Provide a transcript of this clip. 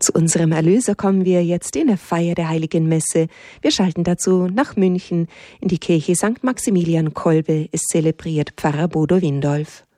Zu unserem Erlöser kommen wir jetzt in der Feier der Heiligen Messe. Wir schalten dazu nach München. In die Kirche St. Maximilian Kolbe ist zelebriert Pfarrer Bodo Windolf.